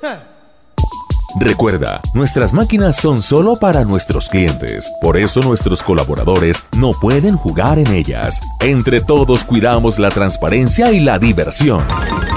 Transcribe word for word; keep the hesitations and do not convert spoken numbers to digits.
Recuerda, nuestras máquinas son solo para nuestros clientes. Por eso nuestros colaboradores no pueden jugar en ellas. Entre todos cuidamos la transparencia y la diversión.